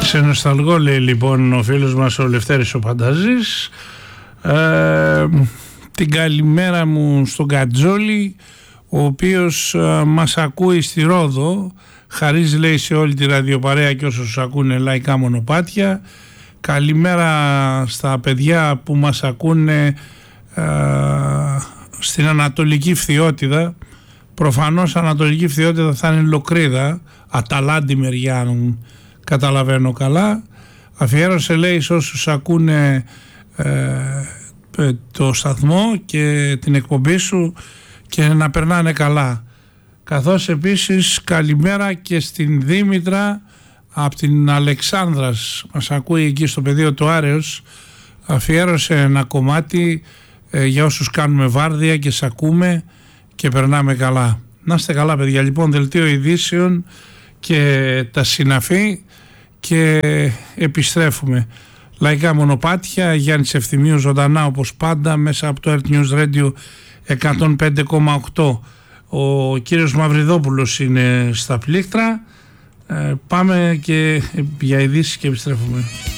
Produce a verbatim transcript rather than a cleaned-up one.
Σε νοσταλγώ, λέει λοιπόν ο φίλος μας ο Λευτέρης ο Πανταζής. Ε, την καλημέρα μου στον Κατζόλη, ο οποίος ε, μας ακούει στη Ρόδο. Χαρίζει, λέει, σε όλη τη ραδιοπαρέα και όσους ακούνε λαϊκά μονοπάτια. Καλημέρα στα παιδιά που μας ακούνε ε, στην Ανατολική Φθιώτιδα. Προφανώς Ανατολική Φθιώτιδα θα είναι Λοκρίδα, Αταλάντη μεριά, αν καταλαβαίνω καλά. Αφιέρωσε, λέει, σε όσους ακούνε ε, το σταθμό και την εκπομπή σου και να περνάνε καλά. Καθώς επίσης καλημέρα και στην Δήμητρα από την Αλεξάνδρας, μας ακούει εκεί στο πεδίο του Άρεως. Αφιέρωσε ένα κομμάτι ε, για όσους κάνουμε βάρδια και σ' ακούμε και περνάμε καλά. Να είστε καλά, παιδιά. Λοιπόν, δελτίο ειδήσεων και τα συναφή και επιστρέφουμε. Λαϊκά μονοπάτια, Γιάννης Ευθυμίου ζωντανά όπως πάντα μέσα από το Earth News Radio εκατόν πέντε κόμμα οκτώ. Ο κύριος Μαυριδόπουλος είναι στα πλήκτρα. Ε, πάμε και για ειδήσεις και επιστρέφουμε.